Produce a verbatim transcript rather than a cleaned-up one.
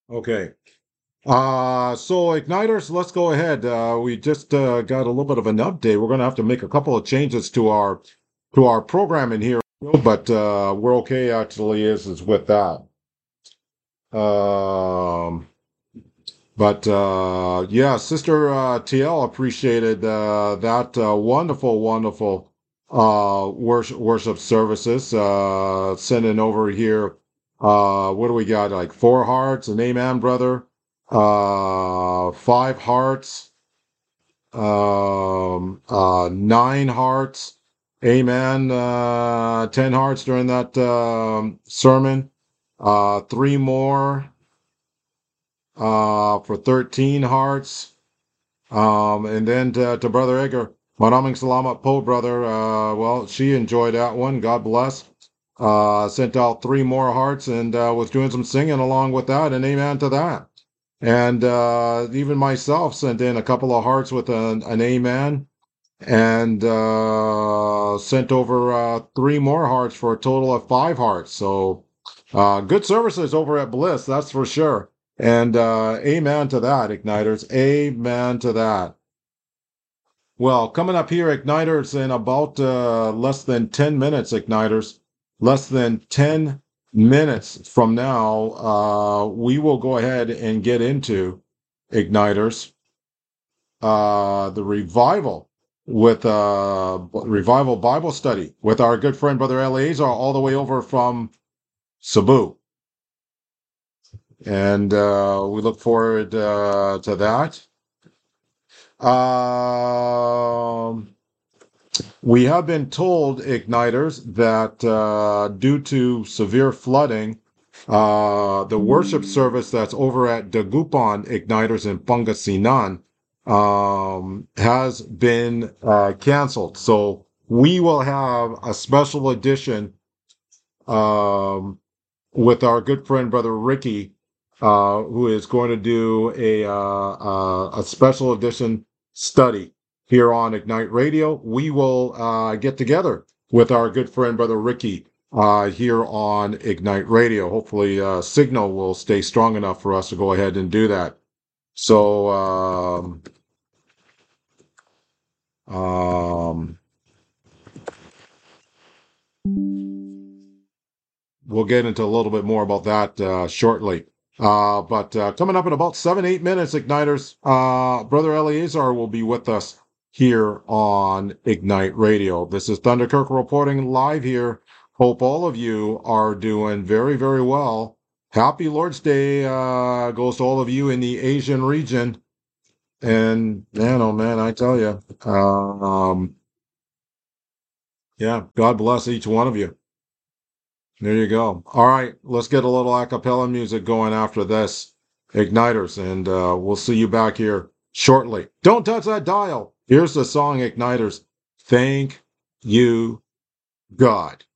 Okay. Uh, so Igniters, let's go ahead. Uh, we just uh, got a little bit of an update. We're going to have to make a couple of changes to our to our programming here, but uh, we're okay actually is is with that. Um, but uh, yeah, Sister uh, T L appreciated uh, that uh, wonderful, wonderful uh, worship worship services. Uh, sending over here. Uh, what do we got? Like four hearts, an amen, brother. Uh, five hearts. Um, uh, nine hearts. Amen. Uh, ten hearts during that um sermon. Uh, three more uh, for thirteen hearts. Um, and then to, to Brother Edgar, Maraming Salamat po, brother. Uh, well, she enjoyed that one. God bless. Uh, sent out three more hearts and uh, was doing some singing along with that, and amen to that. And uh, even myself sent in a couple of hearts with an, an amen, and uh, sent over uh, three more hearts for a total of five hearts. So uh, good services over at Bliss, that's for sure. And uh, amen to that, Igniters. Amen to that. Well, coming up here, Igniters, in about uh, less than ten minutes, Igniters, less than ten minutes from now, uh, we will go ahead and get into Igniters, uh, the revival with uh, revival Bible study with our good friend, Brother Eleazar, all the way over from Cebu. And uh, we look forward uh, to that. Um, we have been told, Igniters, that uh, due to severe flooding, uh, the worship service that's over at Dagupan Igniters in Pangasinan um, has been uh, canceled. So we will have a special edition um, with our good friend, Brother Ricky, uh, who is going to do a, uh, uh, a special edition study here on Ignite Radio. We will uh, get together with our good friend, Brother Ricky, uh, here on Ignite Radio. Hopefully, uh, Signal will stay strong enough for us to go ahead and do that. So, um, um, we'll get into a little bit more about that uh, shortly. Uh, but uh, coming up in about seven, eight minutes, Igniters, uh, Brother Eleazar will be with us here on Ignite Radio. This is Thunder Kirk reporting live here. Hope all of you are doing very, very well. Happy Lord's Day uh, goes to all of you in the Asian region. And man, oh man, I tell you, uh, um, yeah, God bless each one of you. There you go. All right, let's get a little a cappella music going after this, Igniters, and uh, we'll see you back here shortly. Don't touch that dial. Here's the song, Igniters. Thank you, God.